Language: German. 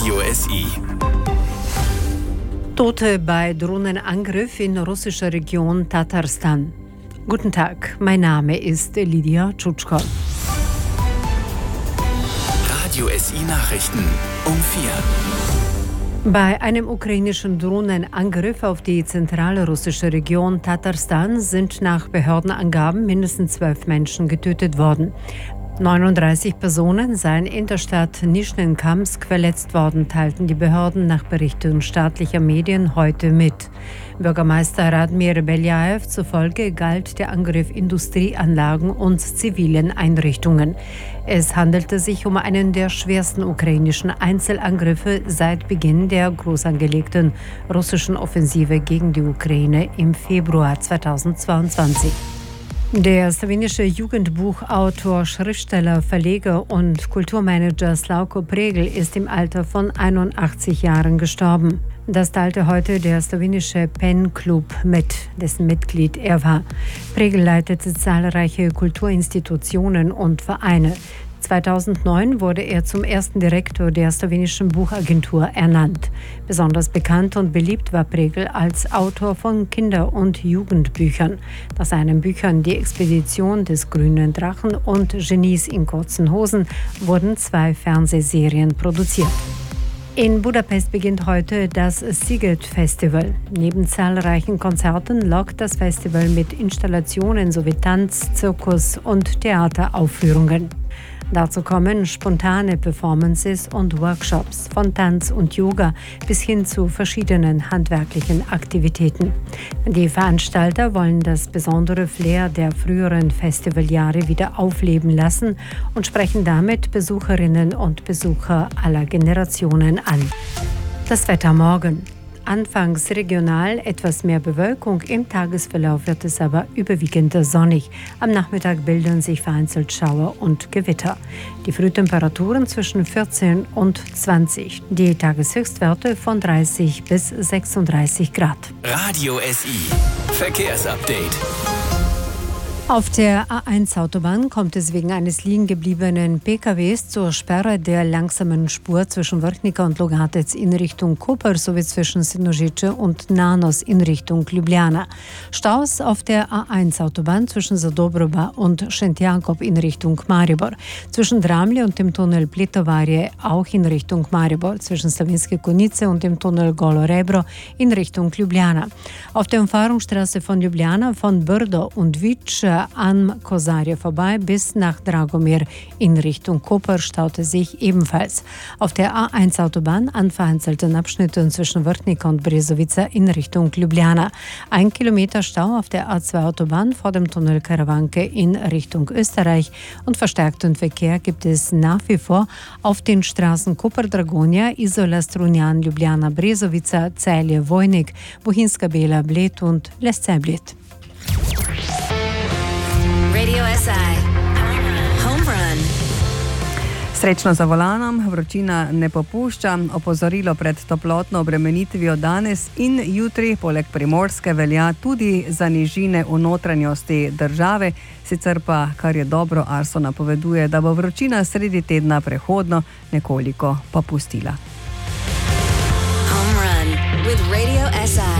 Radio SI. Tote bei Drohnenangriff in russischer Region Tatarstan. Guten Tag, mein Name ist Lydia Tschutschko. Radio SI Nachrichten um 4. Bei einem ukrainischen Drohnenangriff auf die zentrale russische Region Tatarstan sind nach Behördenangaben mindestens 12 Menschen getötet worden. 39 Personen seien in der Stadt Nischnenkamsk verletzt worden, teilten die Behörden nach Berichten staatlicher Medien heute mit. Bürgermeister Radmir Beljaev zufolge galt der Angriff Industrieanlagen und zivilen Einrichtungen. Es handelte sich um einen der schwersten ukrainischen Einzelangriffe seit Beginn der groß angelegten russischen Offensive gegen die Ukraine im Februar 2022. Der slowenische Jugendbuchautor, Schriftsteller, Verleger und Kulturmanager Slavko Pregl ist im Alter von 81 Jahren gestorben. Das teilte heute der slowenische Pen Club mit, dessen Mitglied er war. Pregl leitete zahlreiche Kulturinstitutionen und Vereine. 2009 wurde er zum ersten Direktor der slowenischen Buchagentur ernannt. Besonders bekannt und beliebt war Pregl als Autor von Kinder- und Jugendbüchern. Nach seinen Büchern Die Expedition des grünen Drachen und Genies in kurzen Hosen wurden 2 Fernsehserien produziert. In Budapest beginnt heute das Sziget Festival. Neben zahlreichen Konzerten lockt das Festival mit Installationen sowie Tanz-, Zirkus- und Theateraufführungen. Dazu kommen spontane Performances und Workshops von Tanz und Yoga bis hin zu verschiedenen handwerklichen Aktivitäten. Die Veranstalter wollen das besondere Flair der früheren Festivaljahre wieder aufleben lassen und sprechen damit Besucherinnen und Besucher aller Generationen an. Das Wetter morgen. Anfangs regional etwas mehr Bewölkung, im Tagesverlauf wird es aber überwiegend sonnig. Am Nachmittag bilden sich vereinzelt Schauer und Gewitter. Die Frühtemperaturen zwischen 14 und 20. Die Tageshöchstwerte von 30 bis 36 Grad. Radio SI Verkehrsupdate. Auf der A1-Autobahn kommt es wegen eines liegen gebliebenen PKWs zur Sperre der langsamen Spur zwischen Vrhnica und Logatec in Richtung Koper sowie zwischen Sinožice und Nanos in Richtung Ljubljana. Staus auf der A1-Autobahn zwischen Zadobroba und Šentjakov in Richtung Maribor. Zwischen Dramlje und dem Tunnel Plitovarje auch in Richtung Maribor. Zwischen Slovenske Konjice und dem Tunnel Golo Rebro in Richtung Ljubljana. Auf der Umfahrungsstraße von Ljubljana von Brdo und Vič an Kozarje vorbei bis nach Dragomir in Richtung Koper staute sich ebenfalls. Auf der A1-Autobahn an vereinzelten Abschnitten zwischen Vrhnica und Brezovica in Richtung Ljubljana. 1 Kilometer Stau auf der A2-Autobahn vor dem Tunnel Karawanke in Richtung Österreich und verstärkten Verkehr gibt es nach wie vor auf den Straßen Koper-Dragonja, Izola, Strunjan, Ljubljana, Brezovica, Celje, Vojnik, Bohinjska Bela, Bled und Lesce Bled. Radio SI Home Run. Srečno za volanom, vročina ne popušča, opozorilo pred toplotno obremenitvijo danes in jutri poleg Primorske velja tudi za nižine v notranjosti države, sicer pa, kar je dobro, Arso napoveduje, da bo vročina sredi tedna prehodno nekoliko popustila. Home Run with Radio SI.